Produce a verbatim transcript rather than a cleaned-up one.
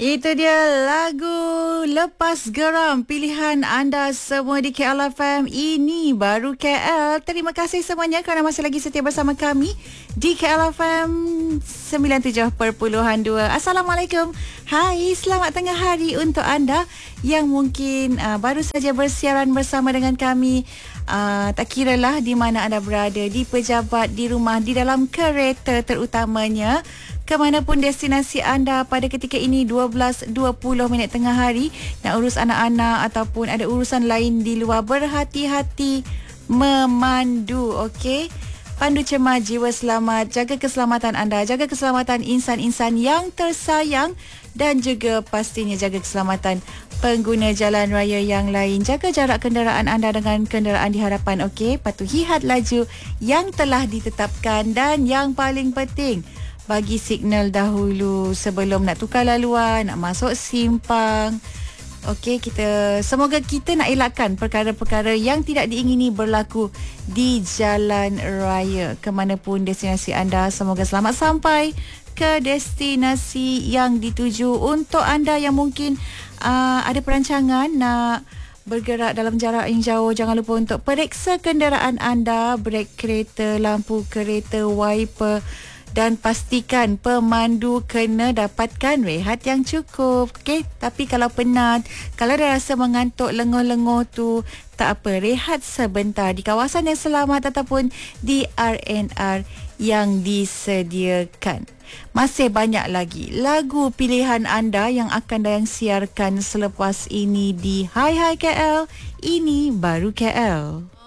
Itu dia lagu Lepas Geram pilihan anda semua di K L F M. Ini baru K L. Terima kasih semuanya kerana masih lagi setia bersama kami di K L F M sembilan puluh tujuh perpuluhan dua. Assalamualaikum. Hai, selamat tengah hari untuk anda yang mungkin uh, baru saja bersiaran bersama dengan kami. Uh, tak kiralah di mana anda berada, di pejabat, di rumah, di dalam kereta terutamanya, ke manapun destinasi anda pada ketika ini dua belas dua puluh minit tengah hari, nak urus anak-anak ataupun ada urusan lain di luar, berhati-hati memandu, okey? Pandu cemas, jiwa selamat, jaga keselamatan anda, jaga keselamatan insan-insan yang tersayang dan juga pastinya jaga keselamatan pengguna jalan raya yang lain. Jaga jarak kenderaan anda dengan kenderaan di hadapan, okey? Patuhi had laju yang telah ditetapkan dan yang paling penting, bagi signal dahulu sebelum nak tukar laluan, nak masuk simpang. Okey, kita semoga kita nak elakkan perkara-perkara yang tidak diingini berlaku di jalan raya. Kemanapun destinasi anda, semoga selamat sampai ke destinasi yang dituju. Untuk anda yang mungkin uh, ada perancangan nak bergerak dalam jarak yang jauh, jangan lupa untuk periksa kenderaan anda, brek kereta, lampu kereta, wiper, dan pastikan pemandu kena dapatkan rehat yang cukup. Okey, tapi kalau penat, kalau dah rasa mengantuk, lenguh-lenguh tu, tak apa, rehat sebentar di kawasan yang selamat ataupun di R and R yang disediakan. Masih banyak lagi lagu pilihan anda yang akan Dayang siarkan selepas ini di Hai Hai K L. Ini baru K L.